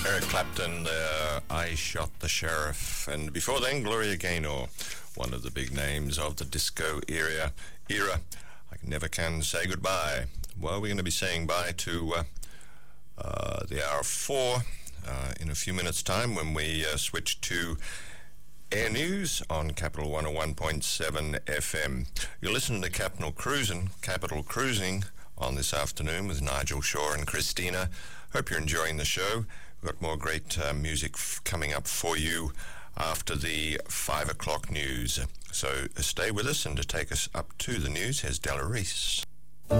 Eric Clapton there, I Shot the Sheriff. And before then, Gloria Gaynor, one of the big names of the disco era. I never can say goodbye. Well, we're going to be saying bye to the hour 4 in a few minutes' time when we switch to Air News on Capital 101.7 FM. You're listening to Capital Cruising on this afternoon with Nigel Shaw and Christina. Hope you're enjoying the show. We've got more great music coming up for you after the 5 o'clock news. So stay with us, and to take us up to the news, here's Della Reese.